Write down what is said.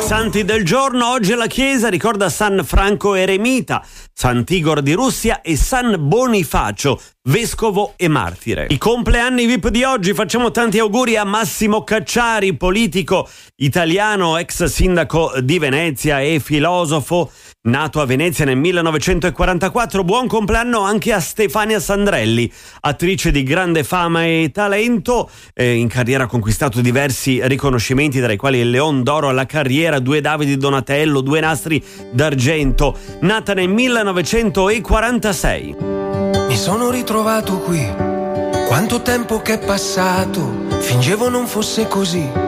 Santi del giorno, oggi la Chiesa ricorda San Franco Eremita, Sant'Igor di Russia e San Bonifacio, vescovo e martire. I compleanni VIP di oggi, facciamo tanti auguri a Massimo Cacciari, politico italiano, ex sindaco di Venezia e filosofo, nato a Venezia nel 1944. Buon compleanno anche a Stefania Sandrelli, attrice di grande fama e talento, in carriera ha conquistato diversi riconoscimenti, tra i quali il Leon d'Oro alla carriera, 2 Davide Donatello, 2 Nastri d'argento. Nata nel 1946. Mi sono ritrovato qui, quanto tempo che è passato, fingevo non fosse così.